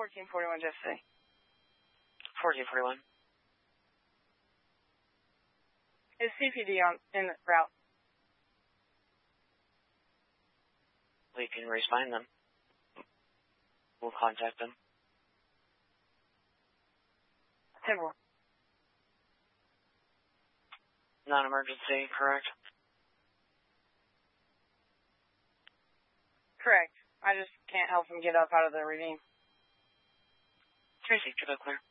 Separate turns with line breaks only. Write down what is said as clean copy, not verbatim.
1441 Jeff City.
1441.
Is CPD in route?
We can respond them. We'll contact them.
10-4.
Non-emergency, correct?
Correct. I just can't help him get up out of the ravine.
Tracy, get up clear.